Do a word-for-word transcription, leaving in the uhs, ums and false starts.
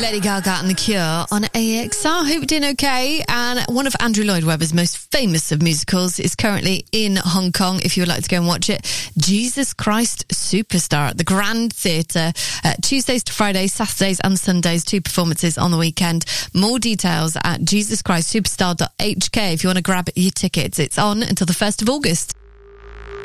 Lady Gaga and The Cure on A X R. Hope you're doing okay. And one of Andrew Lloyd Webber's most famous of musicals is currently in Hong Kong, if you would like to go and watch it. Jesus Christ Superstar at the Grand Theatre. Uh, Tuesdays to Fridays, Saturdays and Sundays, two performances on the weekend. More details at jesus christ superstar dot h k if you want to grab your tickets. It's on until the first of August.